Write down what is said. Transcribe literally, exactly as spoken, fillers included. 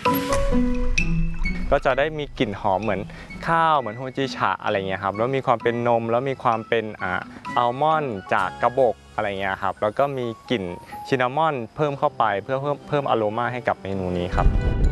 ก็จะได้มีกลิ่นหอมเหมือนข้าวเหมือนโฮจิชะอะไรเงี้ยครับแล้วมีความเป็นนมแล้วมีความเป็นอ่าอัลมอนด์จากกระบอกอะไรเงี้ยครับแล้วก็มีกลิ่นซินนามอนเพิ่มเข้าไปเพื่อเพิ่มเพิ่มอโรมาให้กับเมนูนี้ครับ